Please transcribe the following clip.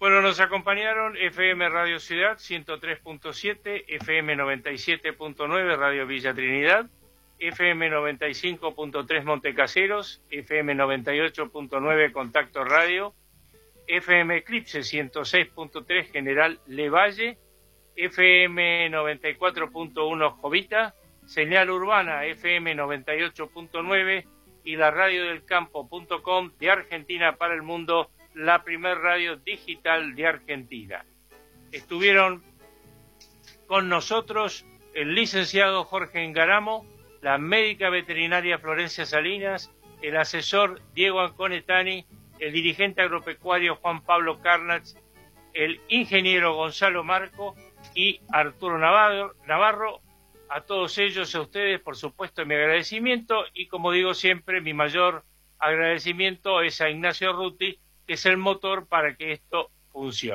Bueno, nos acompañaron FM Radio Ciudad 103.7, FM 97.9 Radio Villa Trinidad, FM 95.3 Montecaseros, FM 98.9 Contacto Radio, FM Eclipse 106.3 General Levalle, FM 94.1 Jovita, Señal Urbana FM 98.9 y la radiodelcampo.com de Argentina para el mundo, la primer radio digital de Argentina. Estuvieron con nosotros el licenciado Jorge Engaramo, la médica veterinaria Florencia Salinas, el asesor Diego Anconetani, el dirigente agropecuario Juan Pablo Carnats, el ingeniero Gonzalo Marco y Arturo Navarro. A todos ellos, a ustedes, por supuesto, mi agradecimiento y, como digo siempre, mi mayor agradecimiento es a Ignacio Ruti, que es el motor para que esto funcione.